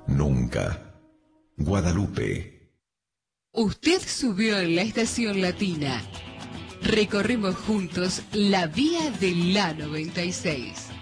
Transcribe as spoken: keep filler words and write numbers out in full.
Nunca. Guadalupe. Usted subió en la estación latina. Recorremos juntos la vía de la noventa y seis.